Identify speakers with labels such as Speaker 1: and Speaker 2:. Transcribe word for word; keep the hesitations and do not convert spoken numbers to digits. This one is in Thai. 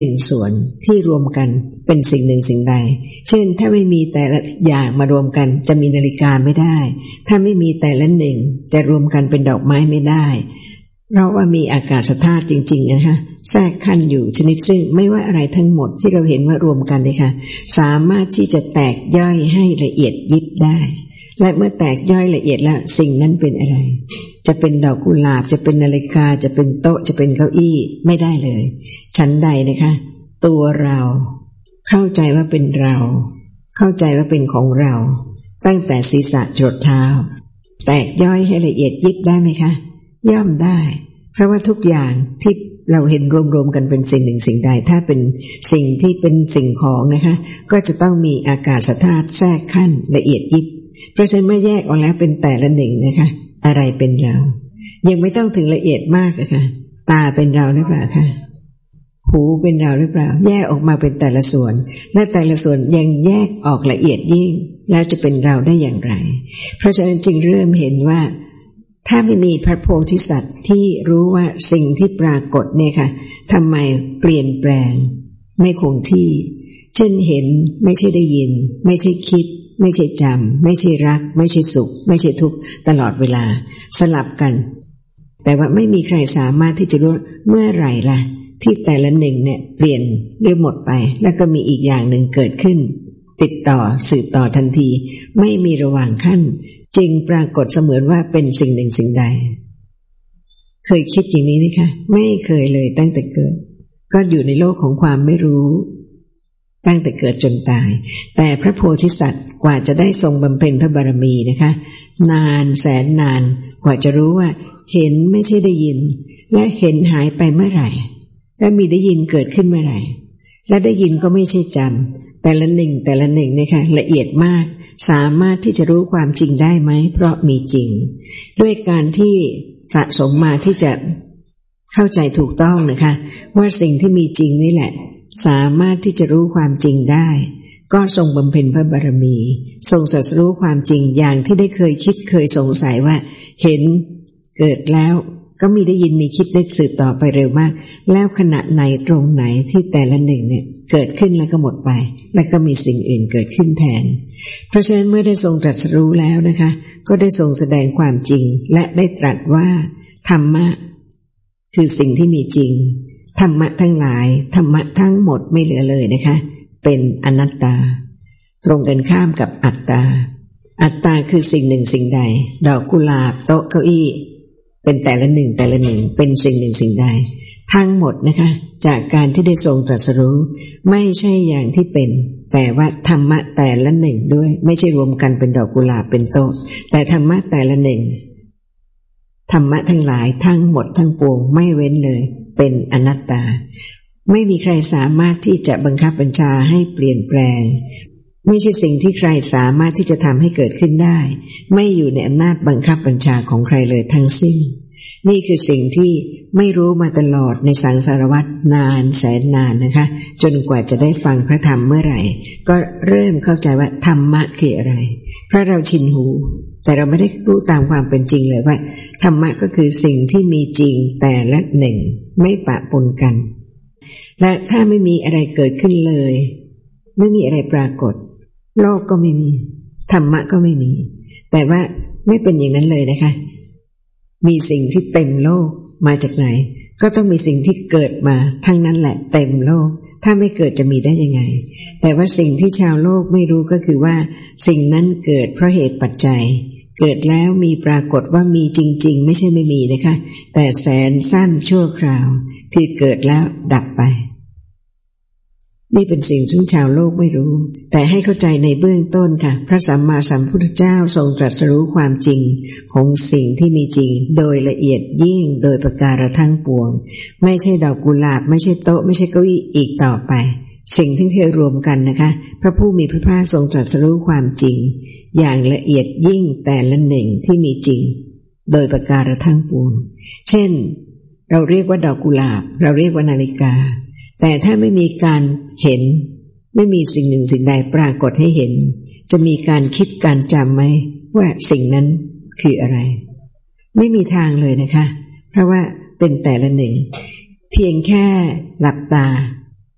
Speaker 1: เป็นส่วนที่รวมกันเป็นสิ่งหนึ่งสิ่งใดเช่นถ้าไม่มีแต่ละอย่างมารวมกันจะมีนาฬิกาไม่ได้ถ้าไม่มีแต่ละหนึ่งจะรวมกันเป็นดอกไม้ไม่ได้เราว่ามีอากาศธาตุจริงๆนะคะแทรกขั้นอยู่ชนิดซึ่งไม่ว่าอะไรทั้งหมดที่เราเห็นว่ารวมกันเลยค่ะสามารถที่จะแตกย่อยให้ละเอียดยิบได้และเมื่อแตกย่อยละเอียดแล้วสิ่งนั้นเป็นอะไรจะเป็นดอกกุหลาบจะเป็นนาฬิกาจะเป็นโต๊ะจะเป็นเก้าอี้ไม่ได้เลยชั้นใดนะคะตัวเราเข้าใจว่าเป็นเราเข้าใจว่าเป็นของเราตั้งแต่ศีรษะจรดเท้าแตกย่อยให้ละเอียดยิบได้ไหมคะย่อมได้เพราะว่าทุกอย่างที่เราเห็นรวมๆกันเป็นสิ่งหนึ่งสิ่งใดถ้าเป็นสิ่งที่เป็นสิ่งของนะคะก็จะต้องมีอากาศธาตุแทรกขั้นละเอียดยิบเพราะฉะนั้นเมื่อแยกออกแล้วเป็นแต่ละหนึ่งนะคะอะไรเป็นเรายังไม่ต้องถึงละเอียดมากนะคะตาเป็นเราหรือเปล่าคะหูเป็นเราหรือเปล่าแยกออกมาเป็นแต่ละส่วนและแต่ละส่วนยังแยกออกละเอียดยิ่งแล้วจะเป็นเราได้อย่างไรเพราะฉะนั้นจึงเริ่มเห็นว่าถ้าไม่มีพระโพธิสัตว์ที่รู้ว่าสิ่งที่ปรากฏเนี่ยค่ะทำไมเปลี่ยนแปลงไม่คงที่เช่นเห็นไม่ใช่ได้ยินไม่ใช่คิดไม่ใช่จำไม่ใช่รักไม่ใช่สุขไม่ใช่ทุกข์ตลอดเวลาสลับกันแต่ว่าไม่มีใครสามารถที่จะรู้เมื่อไหร่ล่ะที่แต่ละหนึ่งเนี่ยเปลี่ยนหรือหมดไปแล้วก็มีอีกอย่างหนึ่งเกิดขึ้นติดต่อสืบต่อทันทีไม่มีระหว่างขั้นจึงปรากฏเสมือนว่าเป็นสิ่งหนึ่งสิ่งใดเคยคิดอย่างนี้ไหมคะไม่เคยเลยตั้งแต่เกิดก็อยู่ในโลกของความไม่รู้ตั้งแต่เกิดจนตายแต่พระโพธิสัตว์กว่าจะได้ทรงบำเพ็ญพระบารมีนะคะนานแสนนานกว่าจะรู้ว่าเห็นไม่ใช่ได้ยินและเห็นหายไปเมื่อไหร่และมีได้ยินเกิดขึ้นเมื่อไหร่และได้ยินก็ไม่ใช่จำแต่ละหนึ่งแต่ละหนึ่งนะคะละเอียดมากสามารถที่จะรู้ความจริงได้ไหมเพราะมีจริงด้วยการที่สะสมมาที่จะเข้าใจถูกต้องนะคะว่าสิ่งที่มีจริงนี่แหละสามารถที่จะรู้ความจริงได้ก็ทรงบำเพ็ญพระบารมีทรงตรัสรู้ความจริงอย่างที่ได้เคยคิดเคยสงสัยว่าเห็นเกิดแล้วก็มีได้ยินมีคิดได้สืบต่อไปเร็วมากแล้วขณะไหนตรงไหนที่แต่ละหนึ่งเนี่ยเกิดขึ้นแล้วก็หมดไปแล้วก็มีสิ่งอื่นเกิดขึ้นแทนเพราะฉะนั้นเมื่อได้ทรงตรัสรู้แล้วนะคะก็ได้ทรงแสดงความจริงและได้ตรัสว่าธรรมะคือสิ่งที่มีจริงธรรมะทั้งหลายธรรมะทั้งหมดไม่เหลือเลยนะคะเป็นอนัตตาตรงกันข้ามกับอัตตาอัตตาคือสิ่งหนึ่งสิ่งใดดอกกุหลาบโต๊ะเก้าอี้เป็นแต่ละหนึ่งแต่ละหนึ่งเป็นสิ่งหนึ่งสิ่งใดทั้งหมดนะคะจากการที่ได้ทรงตรัสรู้ไม่ใช่อย่างที่เป็นแต่ว่าธรรมะแต่ละหนึ่งด้วยไม่ใช่รวมกันเป็นดอกกุหลาบเป็นโต๊ะแต่ธรรมะแต่ละหนึ่งธรรมะทั้งหลายทั้งหมดทั้งปวงไม่เว้นเลยเป็นอนัตตาไม่มีใครสามารถที่จะบังคับบัญชาให้เปลี่ยนแปลงไม่ใช่สิ่งที่ใครสามารถที่จะทำให้เกิดขึ้นได้ไม่อยู่ในอำนาจบังคับบัญชาของใครเลยทั้งสิ้นนี่คือสิ่งที่ไม่รู้มาตลอดในสังสารวัฏนานแสนนานนะคะจนกว่าจะได้ฟังพระธรรมเมื่อไหร่ก็เริ่มเข้าใจว่าธรรมะคืออะไรเพราะเราชินหูแต่เราไม่ได้รู้ตามความเป็นจริงเลยว่าธรรมะก็คือสิ่งที่มีจริงแต่ละหนึ่งไม่ปะปนกันและถ้าไม่มีอะไรเกิดขึ้นเลยไม่มีอะไรปรากฏโลกก็ไม่มีธรรมะก็ไม่มีแต่ว่าไม่เป็นอย่างนั้นเลยนะคะมีสิ่งที่เต็มโลกมาจากไหนก็ต้องมีสิ่งที่เกิดมาทั้งนั้นแหละเต็มโลกถ้าไม่เกิดจะมีได้ยังไงแต่ว่าสิ่งที่ชาวโลกไม่รู้ก็คือว่าสิ่งนั้นเกิดเพราะเหตุปัจจัยเกิดแล้วมีปรากฏว่ามีจริงๆไม่ใช่ไม่มีนะคะแต่แสนสั้นชั่วคราวที่เกิดแล้วดับไปนี่เป็นสิ่งซึ่งชาวโลกไม่รู้แต่ให้เข้าใจในเบื้องต้นค่ะพระสัมมาสัมพุทธเจ้าทรงตรัสรู้ความจริงของสิ่งที่มีจริงโดยละเอียดยิ่งโดยประการทั้งปวงไม่ใช่ดอกกุหลาบไม่ใช่โต๊ะไม่ใช่เก้าอี้อีกต่อไปสิ่งที่เคยรวมกันนะคะพระผู้มีพระภาคทรงตรัสรู้ความจริงอย่างละเอียดยิ่งแต่ละหนึ่งที่มีจริงโดยประการทั้งปวงเช่นเราเรียกว่าดอกกุหลาบเราเรียกว่านาฬิกาแต่ถ้าไม่มีการเห็นไม่มีสิ่งหนึ่งสิ่งใดปรากฏให้เห็นจะมีการคิดการจำไหมว่าสิ่งนั้นคืออะไรไม่มีทางเลยนะคะเพราะว่าเป็นแต่ละหนึ่งเพียงแค่หลับตา